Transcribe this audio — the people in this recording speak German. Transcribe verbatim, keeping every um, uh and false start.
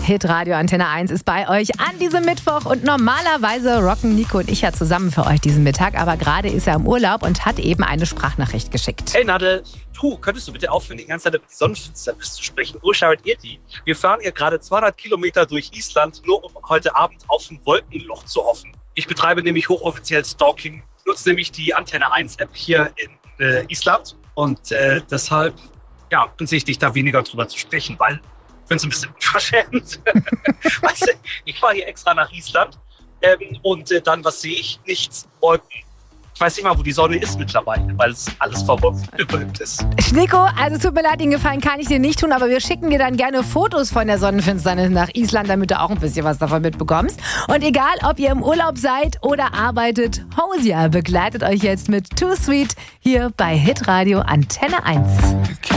Hitradio Antenne eins ist bei euch an diesem Mittwoch und normalerweise rocken Nico und ich ja zusammen für euch diesen Mittag, aber gerade ist er im Urlaub und hat eben eine Sprachnachricht geschickt. Hey Nadel, du, könntest du bitte aufhören, die ganze Zeit über die Sonnenfinsternis zu sprechen? Wo schaut ihr die? Wir fahren hier gerade zweihundert Kilometer durch Island, nur um heute Abend auf ein Wolkenloch zu hoffen. Ich betreibe nämlich hochoffiziell Stalking, nutze nämlich die Antenne eins App hier in äh, Island und äh, deshalb ja, hinsichtlich da weniger drüber zu sprechen, weil ich finde es ein bisschen unverschämt. Weißt du, ich fahre hier extra nach Island ähm, und äh, dann, was sehe ich? Nichts, Wolken. Ich weiß nicht mal, wo die Sonne ist mittlerweile, weil es alles verwölkt ist. Nico, also tut mir leid, den Gefallen kann ich dir nicht tun, aber wir schicken dir dann gerne Fotos von der Sonnenfinsternis nach Island, damit du auch ein bisschen was davon mitbekommst. Und egal, ob ihr im Urlaub seid oder arbeitet, Hozier begleitet euch jetzt mit Too Sweet hier bei Hitradio Antenne eins.